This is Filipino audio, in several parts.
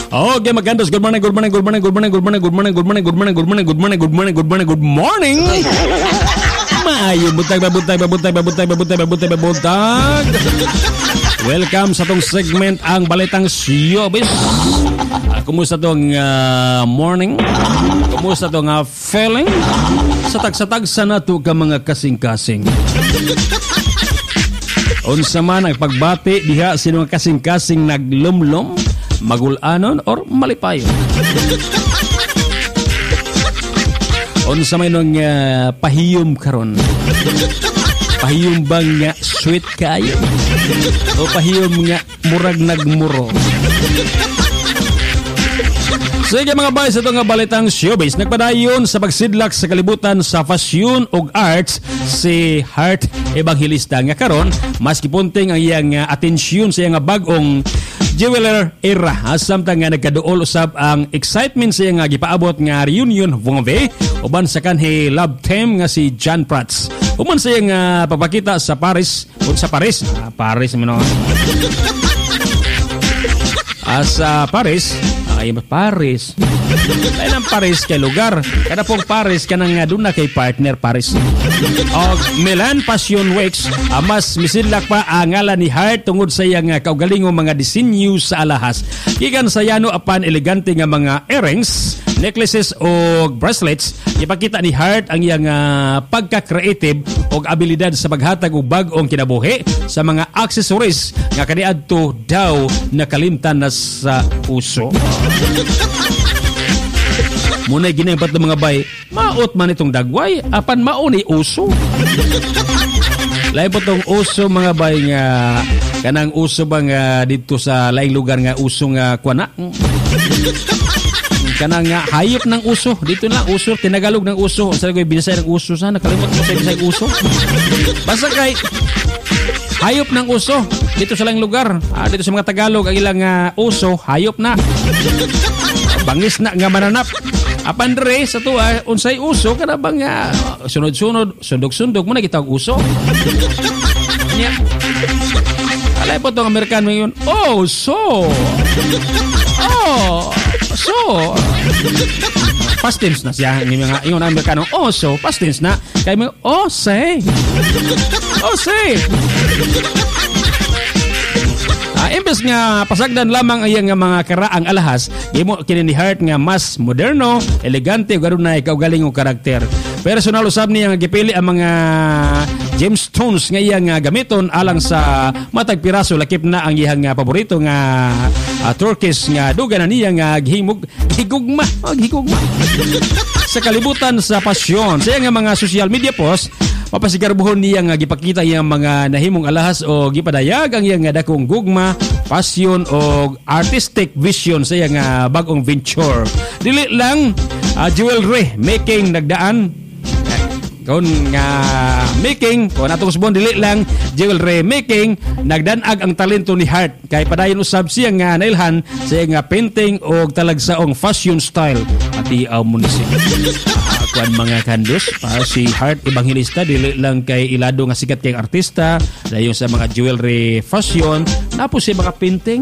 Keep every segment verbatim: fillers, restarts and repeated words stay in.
Okay, magkantos. Good morning, good morning, good morning, good morning, good morning, good morning, good morning, good morning, good morning, good morning, good morning, good morning, good morning. Maayo, butay, babutay, babutay, babutay, babutay, babutay, babutay. Welcome sa tong segment ang Balitang Showbiz. Uh, kumusta tong uh, morning? Kumusta tong uh, feeling? Satag-satag sa nato ka mga kasing-kasing. Unsa man ang pagbati diha sino nga kasing-kasing naglumlom, magulanon or malipayon. Unsa may nung uh, pahiyom karon? Pahiyom bang nga sweet kayo? O pahiyom nga murag nagmuro? Sige mga boys, ito nga Balitang Showbiz. Nagpadayon sa pagsidlak sa kalibutan sa fashion ug arts si Heart Evangelista nga karon maski punting ang iyang uh, atensyon sa iyang bagong jeweler era. Samtang nga nagkaduol usab ang excitement sa iyang gipaabot nga reunion vongve uban sa kanhi love team nga si John Prats. Uman sa iyang uh, papakita sa Paris o sa Paris, ah, Paris mino. As uh, Paris, ay Paris. Ay ng Paris kay lugar. Kada pong Paris kanang nga doon na kay partner Paris. O Milan Fashion Weeks, uh, mas misidlak pa ang ngalan ni Heart tungod sa iyang uh, kaugalingong mga disenyo sa alahas. Gikan sa yano apan elegante nga mga earrings, necklaces o bracelets, ipakita ni Heart ang iyang uh, pagka-creative o abilidad sa paghatag og bag-ong kinabuhi sa mga accessories nga kaniadto daw nakalimtan na sa uso. Muna'y ginampat ng mga bay, maot man itong dagway, apan mauni uso. Lain po itong uso mga bay nga, kanang uso ba nga dito sa laing lugar nga uso nga kuwana. Kanang nga hayop ng uso, dito na uso, tinagalog ng uso. Sa ko binasay ng uso sana, kalimot mo sa binasay uso. Basta kay hayop ng uso dito sa laing lugar. Ah, dito sa mga Tagalog ang ilang uh, uso, hayop na. Bangis na nga mananap. Apan dre sa tuwa unsay uso kana bang uh, sunod-sunod, sundog-sundog mo na kitang uso. Nya. Alay po tong Amerikano yun. Oh, so. Oh, so. Past tense na siya ng mga ingon Amerikano. Oh, so past tense na. Kay mo oh, say. Oh, say. Uh, imbes nga pasagdan lamang ang iyang mga karaang alahas, imo kini ni Heart nga mas moderno, elegante ug adunay kaugalingong karakter. Personal usab niya nga gipili ang mga gemstones nga iyang gamiton alang sa matag piraso lakip na ang iyang paborito nga uh, turquoise nga duga na niya nga gihimog higugma, oh, higugma. Sa kalibutan sa pasyon, sa iyang mga social media post, mapasigarbuhon niya nga gipakita iyang mga nahimong alahas o gipadayag ang iyang dakong gugma, passion o artistic vision sa iyang bagong venture. Dili lang uh, jewelry making nagdaan kon nga making kon atong subon dili lang jewelry making nagdanag ang talento ni Heart kay padayon usab siya nga nailhan sa iyang painting o talagsaong fashion style at iaw munisip. Kuan mga kandos para si Heart Evangelista dili lang kay ilado nga sikat kay artista dayon sa mga jewelry fashion napo si mga painting.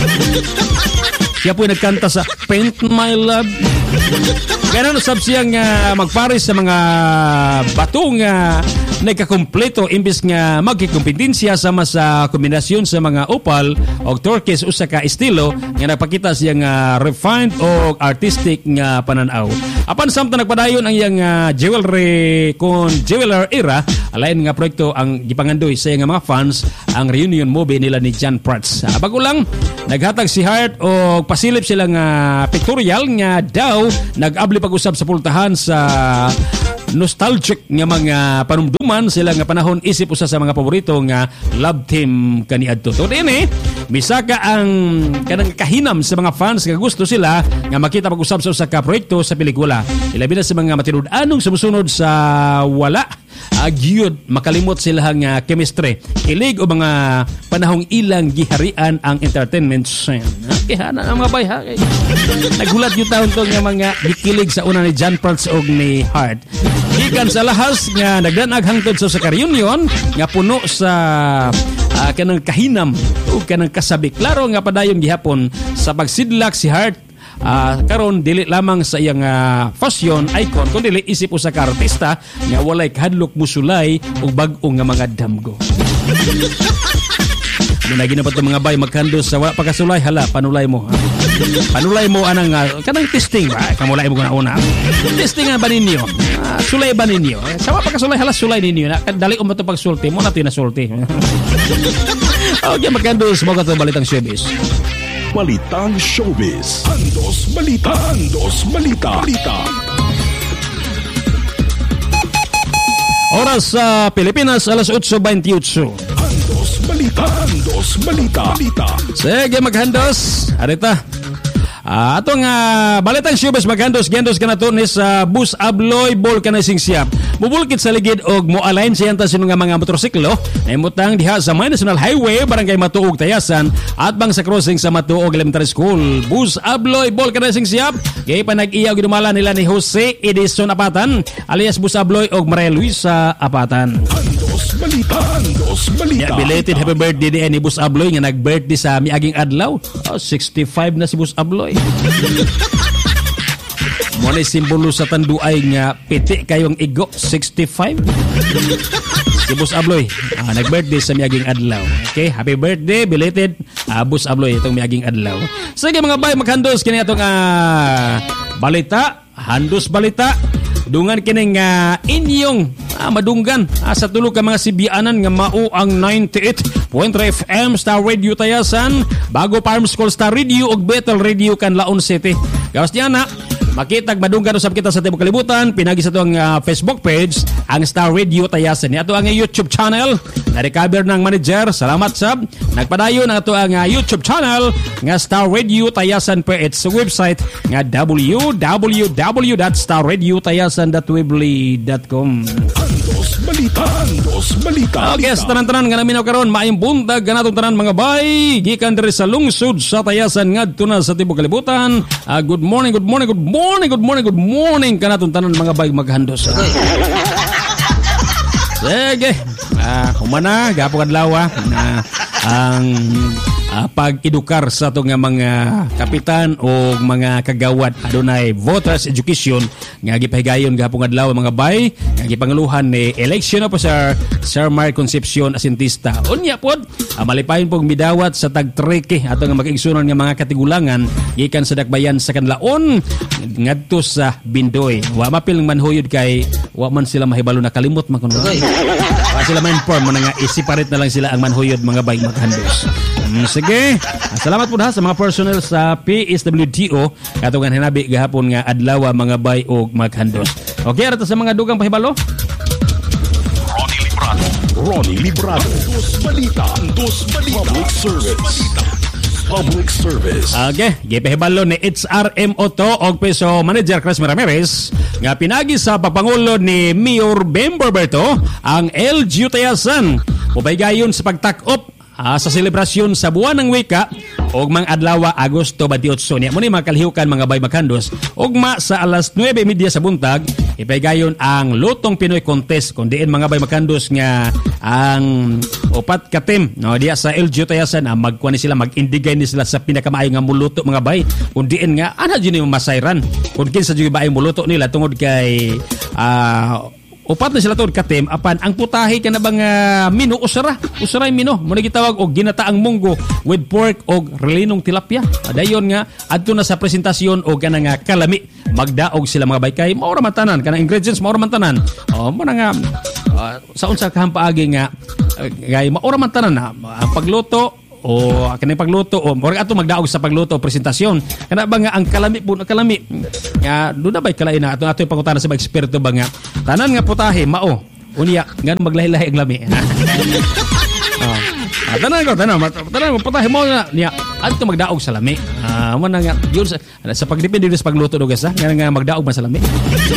Siya po nagkanta sa Paint My Love. Kaya na usab siya nga magpares sa mga bato nga nagkakumpleto imbis nga magkikompetensya sama sa kombinasyon sa mga opal o turquoise usa ka estilo nga nagpakita siya nga refined o artistic nga pananaw. Apan samtang nagpadayon ang iyang uh, jewelry kon jeweler era, alain nga proyekto ang gipangandoy sa iyang mga fans ang reunion movie nila ni John Prats. Uh, bago lang naghatag si Heart o pasilip sila nga pictorial nga daw nag-abli pag-usab sa pultahan sa nostalgic nga mga panumduman sila nga panahon isip usa sa mga paborito nga love team kaniadto. To dinhi misaka ang kanang kahinam sa mga fans nga gusto sila nga makita pag-usab sa usa ka proyekto sa pelikula. Ilabi na sa mga matinud-anong sumusunod sa wala agyud makalimot sila nga chemistry. Kilig o mga panahong ilang giharian ang entertainment scene. Kaya na mga bay ha. Nagulat yung taon to nga mga gikilig sa una ni John Prats og ni Heart. Gikan sa lahas nga nagdanag hangtod sa sa reunion nga puno sa uh, kanang kahinam o kanang kasabi. Klaro nga padayon gihapon sa pagsidlak si Hart uh, karon dili lamang sa iyang uh, fashion icon kundi dili isip usa ka artista nga walay kahadlok musulay og bag-o nga mga damgo. Minagi na pa itong mga bay magkandos sa pagkasulay, hala, panulay mo. Ha? Panulay mo anang, uh, kanang testing ba? Kamulay mo ko na una. Testing nga ba ninyo? Uh, sulay ba ninyo? Sa pagkasulay, hala, sulay ninyo. Dali um ito pagsulti mo, natin na sulti. Okay, magkandos mo ka ito balitang showbiz. Balitang showbiz. Andos Balita. Andos Balita. Balita. Oras sa Pilipinas, alas eight twenty-eight. Andos Balita. Andos Balita. Balita. Sige, maghandos. Arita. Uh, atong uh, balitang showbiz maghandos gendos kanato ni sa Bus Abloy Bol kanasing siyap. Mubulkit sa ligid og mo-align sa yanta sino nga mga motorsiklo na imutang diha sa May National Highway barangay Matuog Tayasan at bang sa crossing sa Matuog Elementary School. Bus Abloy Bol kanasing siyap. Gay pa nag-iyaw ginumala nila ni Jose Edison Apatan alias Bus Abloy og Maria Luisa Apatan. Andos Balita. Andos Balita. Ya, belated happy birthday di ni Bus Abloy nga nag-birthday sa miaging adlaw. Oh, sixty-five na si Bus Abloy. Muna simbolo sa tanduay nga piti kayong igo sixty-five. Si Bus Abloy ah, nag-birthday sa miaging adlaw. Okay, happy birthday belated uh, Bus Abloy itong miaging adlaw. Sige mga bay, maghandos kini atong uh, balita, handos balita. Dungan kining uh, inyong uh, madunggan uh, sa tulo ka mga sibianan nga mao ang ninety-eight point three F M Star Radio Tayasan, Bago Farm School Star Radio ug Bethel Radio kan Laon City. Gawas niya na makitag madunggan usab kita sa tibuok kalibutan pinagi sa tuang uh, Facebook page ang Star Radio Tayasan. Ato ang YouTube channel na recover ng manager. Salamat sab. Nagpadayon ang ato ang uh, YouTube channel nga Star Radio Tayasan per its website nga w w w dot star radio tayasan dot weebly dot com. Andos Balita. Andos Balita. Okay, sa tanan-tanan nga naminaw karon maayong buntag ganatong tanan mga bay gikan diri sa lungsod sa Tayasan ngadto na sa tibuok kalibutan. Uh, good morning, good morning, good morning. Morning, good morning, good morning kanatong tanan mga bay maghandos. Sige. Ah, uh, humana gapo kadlaw na ang uh, pag-edukar sa itong mga kapitan o mga kagawad adunay voters education nga gipahigayon gapong adlaw mga bay nga gipangaluhan ni election officer Sir Mar Concepcion Asintista. Unya pod uh, malipayon pong midawat sa tagtreke ato nga mag-igsunon nga mga katigulangan gikan sa dakbayan sa Kanlaon ngadto sa Bindoy. Wa mapil manhuyod kay wa man sila mahibalo na kalimot man kuno. Wa sila ma-inform man nga i-separate na lang sila ang manhuyod mga bay maghandos. Mm, sige. Salamat po ha sa mga personnel sa P S W D O katungan hinabi gahapon nga adlaw mga bay og maghandos. Okay, ato sa mga dugang pahibalo. Ronnie Librado. Ronnie Librado. Andos Balita. Andos Balita. Public Service. Public Service. Okay, gipahibalo ni H R M Otto og Peso Manager Chris Ramirez nga pinagi sa papangulo ni Mayor Bem Berberto ang L G U Tayasan. Mupaygayon sa pagtak-op uh, sa selebrasyon sa buwan ng wika og mang adlaw Agosto twenty-eight. Niya mo ni makalihukan mga bay maghandos ugma sa alas nuwebe media sa buntag ipaygayon ang Lutong Pinoy Contest kun diin mga bay maghandos nga ang upat ka team no diya sa L G U Tayasan ah, magkuha ni sila mag-indigay ni sila sa pinakamaayo nga muluto mga bay kun diin nga ana jud ni masayran kun kinsa jud baay muluto nila tungod kay ah uh, upat na sila tawad ka-team apan ang putahe ka na bang uh, mino usara usaray mino muna gitawag og ginataang munggo with pork og relinong tilapia dayon nga adto na sa presentasyon og kanang uh, kalami magdaog sila mga baykay maura man tanan kanang ingredients maura man tanan oh mo nga uh, sa unsa kahampaagi nga uh, gay maura man tanan na uh, pagluto o kanang pagluto o murag ato magdaog sa pagluto o presentasyon kana ba nga ang kalami po kalami nga do na bay kalain na ato ato pangutana sa mga eksperto ba nga tanan nga putahe mao unya nga maglahi-lahi ang lami oh ah, tanan ko tanan tanan putahe mo na niya ato magdaog sa lami ah mo na nga yun sa, sa pagdepende sa pagluto do guys ha nga nga magdaog man sa lami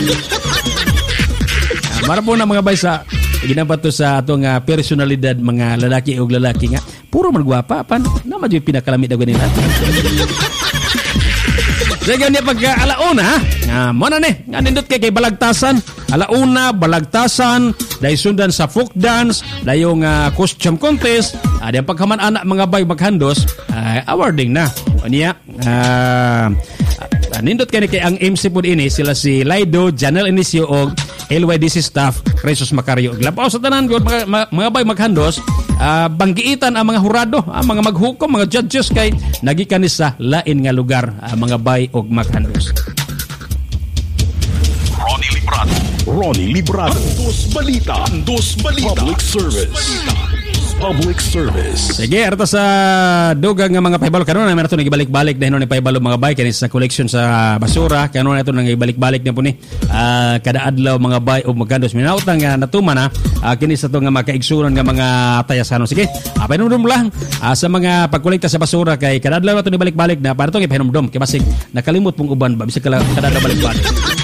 ah, mara po na mga bay sa ginabato sa atong uh, personalidad mga lalaki o lalaki nga puro man gwapa pan na madyo pinakalami daw nila. Sige niya pagka alauna ha. Ah, mo na ni nga nindot kay kay balagtasan alauna balagtasan, dahil sundan sa folk dance, dahil yung uh, costume contest, uh, dahil pagkaman anak mga bay maghandos, uh, awarding na. O niya, uh, uh, nindot kani kay ang M C po ini, sila si Laido, Janel Inicio o L Y D C staff, Resus Macario. Glapaw sa tanan, mga, mga, mga bay maghandos, uh, banggiitan ang mga hurado, ang mga maghukom, mga judges kay nagikanis sa lain nga lugar, uh, mga bay o maghandos. Ronnie Librado. Ronnie Librado. Andos Balita. Andos Balita. Public service. Balita. Public service. Sige, arta sa dugang nga mga paibalo kanon na meron ito nagibalik-balik dahil ni paibalo mga bay kanis sa collection sa basura kanon na ito nagibalik-balik na po ni uh, kada adlaw mga bay o magkandos minautang nga natuman na uh, kinis ito nga makaigsunan nga mga tayasanon. Sige, uh, pahinumdum lang uh, sa mga pagkolekta sa basura kay kada adlaw na ito nibalik-balik na para ito ipahinumdum kay basig nakalimot pong uban ba bisag kada adlaw balik-balik.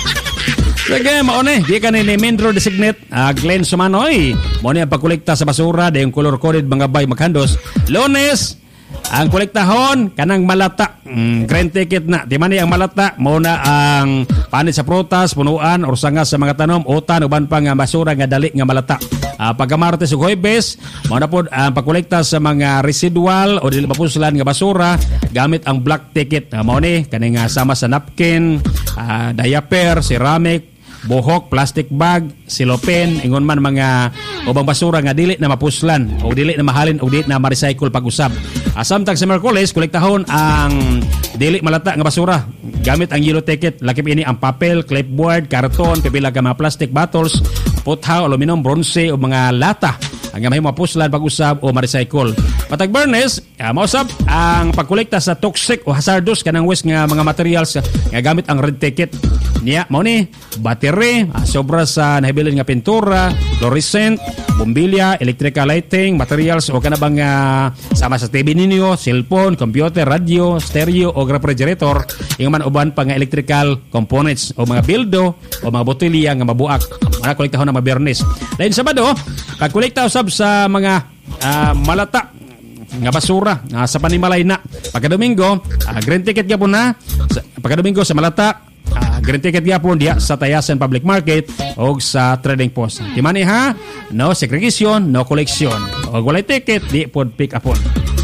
Sige, maone, di ka ni Mindro designate uh, Glenn Sumanoy. Maone ang pagkolekta sa basura dahil color-coded mga bay maghandos. Lunes, ang kolektahon, kanang malata. Mm, grand ticket na. Di man ang malata, mauna ang panit sa prutas, punuan, or sanga sa mga tanom, utan, uban pa nga basura nga dali nga malata. Uh, pagka-Martes o Huwebes, mauna po ang uh, pagkolekta sa mga residual o dili mapuslan nga basura gamit ang black ticket. Uh, maune, kaning uh, sama sa napkin, uh, diaper, ceramic, buhok, plastic bag, silopen, ingon man mga ubang basura nga dili na mapuslan o dili na mahalin o dili na ma-recycle pag-usab. Asamtang sa Merkules, kolektahon ang dili malata nga basura gamit ang yellow ticket. Lakip ini ang papel, clipboard, karton, pipila ka mga plastic bottles, putha, aluminum, bronze o mga lata ang may mapuslan pag-usab o ma-recycle. Patag Bernes, uh, mausap ang pagkolekta sa toxic o hazardous kanang waste nga mga materials nga gamit ang red ticket. Niya, mao ni battery, uh, sobra sa nahibilin nga pintura, fluorescent, bombilya, electrical lighting, materials o kanabang uh, sama sa T V ninyo, cellphone, computer, radio, stereo o refrigerator, yung man uban pa nga electrical components o mga bildo o mga botelya nga mabuak. Mga kolektahon na mga Bernes. Lain Sabado, pagkolekta usab sa mga uh, malata nga basura uh, sa panimalay na. Pagka-Domingo, uh, green ticket gyapon na. Sa, pagka-Domingo sa malata, uh, green ticket gyapon diya sa Tayasan Public Market o sa Trading Post. Di man ha, no segregation, no collection. O walay ticket, di pod pick upon.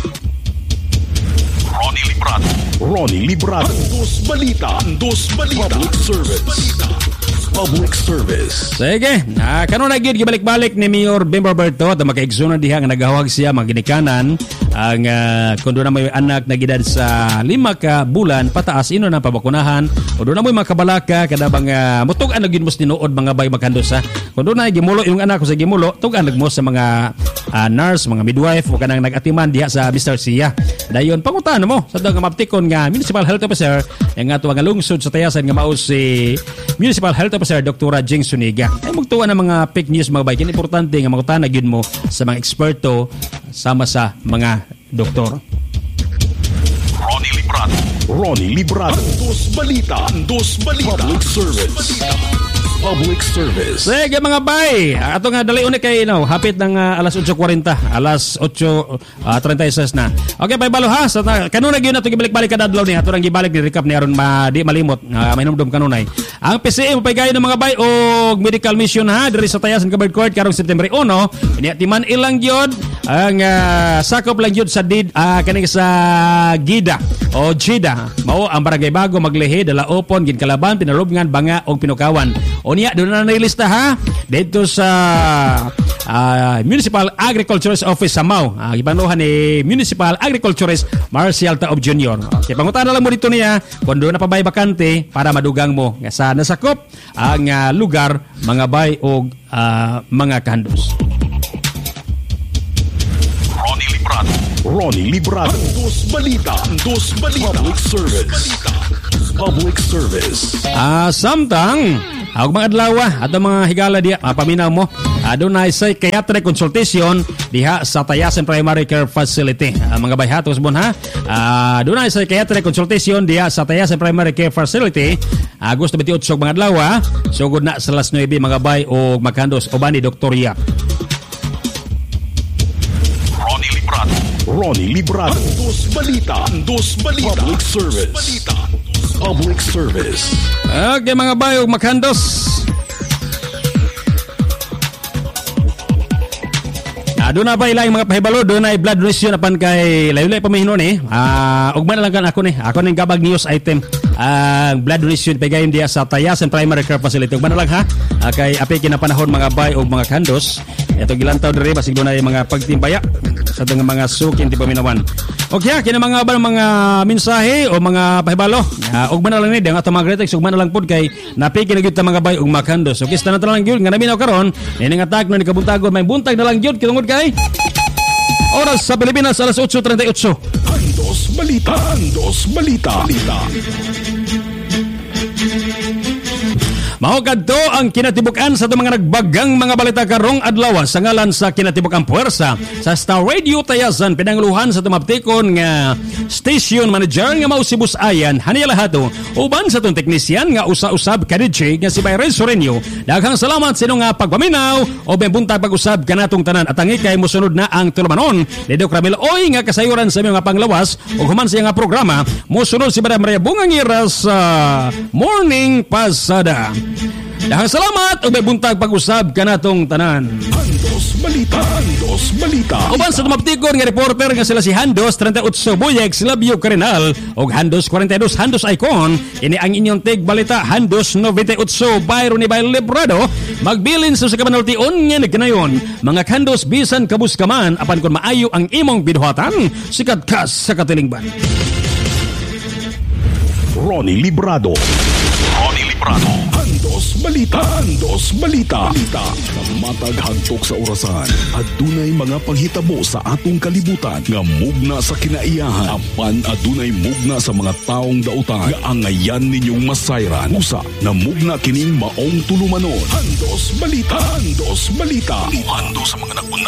Ronnie Librado. Ronnie Librado. Andos Balita. Andos Balita. Public service. Balita. Public service. Sige, uh, kanon na gyud gibalik-balik ni Mayor Bim Roberto at makaigsunan diha nga nagahawag siya mga ginikanan ang uh, kung doon na may anak na gidad sa lima ka bulan pataas ino na pabakunahan o doon na may makabalaka kada bang uh, mutugan na gyud mo tinuod mga bay maghandos ha. Kung doon na gimulo yung anak ko sa gimulo tugan nagmo sa mga uh, nurse, mga midwife o kanang nagatiman diha sa Mister Sia. Dayon pangutan mo sa dagang maptikon nga Municipal Health Officer nga tuwa nga lungsod sa Tayasan nga mao si Municipal Health Officer Doktora Jing Suniga. Ay magtuwa ng mga fake news mga bay. Kini importante nga makutan na gyud mo sa mga eksperto sama sa mga doktor. Ronnie Librado. Ronnie Librado. Andos Balita. Andos Balita. Public service. Balita. Public service. Sige mga bay, ato nga dali unik kay no, hapit ng uh, alas eight forty, alas eight thirty-six na. Okay, bay balo ha. Sa kanunay gyud nato gibalik-balik kada adlaw ni ato nang gibalik ni recap ni aron ma di malimot. Uh, may numdum kanunay. Ang P C M paygayon ng mga bay og medical mission ha diri sa Tayasan Covered Court karong September one. Ini timan ilang gyud ang uh, sakop lang gyud sa did uh, kaning sa Gida o Gida. Mao ang barangay bago maglehi dala opon gin kalaban pinalubngan banga og pinukawan. O niya, doon na nilista ha dito sa uh, Municipal Agriculturist Office sa Mau. Uh, ipanuhan ni Municipal Agriculturist Marcial Taob Junior Okay, pangutan na lang mo dito niya kung doon na pabay bakante para madugang mo nga sa nasakop ang uh, lugar, mga bay o uh, mga kahandos. Ronnie Librado. Ronnie Librado. Andos Balita. Andos Balita. Public service. Balita. Public service. Ah, uh, samtang ang mga adlaw at mga higala diha uh, paminaw mo adunay uh, psychiatric consultation diha sa Tayasan Primary Care Facility. Uh, mga bayhatos bon ha. Uh, adunay psychiatric consultation diha sa Tayasan Primary Care Facility. Agosto twenty-eight mga adlaw sugod na sa alas nine mga bay o maghandos uban ni Doktor Yap. Ronnie Librado. Ronnie Librado. Andos Balita. Andos Balita. Public service. Balita. Public service. Okay mga bayog maghandos. Ah, doon na ba ilang mga pahibalo, doon na blood donation apan kay layo-layo pamihinon eh. Ah, ugma na lang kan ako ni. Ako ning gabag news item. Ang uh, blood donation pagayon dia sa Tayasan Primary Care Facility. Ugma na lang ha. Ah, kay api kinapanahon mga bay o mga kandos. Ito gilantaw diri basig doon ay mga pagtimbaya sa tong mga sukin ti paminawan. Okay, kina mga ba mga mensahe o mga pahibalo. Uh, ugma na lang ni ang ato mga greetings, ugma na lang pud kay napiki na gyud ta mga bay ug mga kandos. Okay, sta na lang gyud nga naminaw karon. Ini nga tag no ni kabuntagon may buntag na lang gyud kitungod kay oras sa Pilipinas alas eight thirty-eight. Andos Balita. Andos Balita. Balita. Mao kadto ang kinatibukan sa itong mga nagbagang mga balita karong adlaw sa ngalan sa kinatibukang puwersa sa Star Radio Tayasan pinanguluhan sa tumaptikon nga station manager nga mao si Bus Ayan Haniel Lahato uban sa itong teknisyan nga usa-usab ka D J nga si Byron Sorenio. Daghang salamat sa inyo nga pagpaminaw o buntag pag-usab kanatong tanan at ang ikay mosunod na ang tulumanon ni Doc Ramil Oy nga kasayuran sa mga panglawas o human sa nga programa mosunod si Madam Maria Bungangira sa Morning Pasada. Dahang salamat o may buntag pag-usab kanatong tanan. Andos Balita. Andos Balita. Uban sa tumaptikon nga reporter nga sila si Handos thirty-eight Buyeg Silabio Carinal o Handos forty-two Handos Icon. Ini ang inyong tig balita Handos ninety-eight Byron ni Bail Librado. Magbilin sa kabanaltion nga nagkanayon. Mga Handos bisan kabus kaman apan kon maayo ang imong binuhatan sikat kas sa katilingban. Ronnie Librado. Ronnie Librado. Andos Balita. Andos Balita. Balita. Matag hagtok sa orasan. Adunay mga panghitabo sa atong kalibutan nga mugna sa kinaiyahan. Apan adunay mugna sa mga taong dautan nga angayan ninyong masayran. Usa na mugna kining maong tulumanon. Andos Balita. Andos Balita. Uando sa mga naguna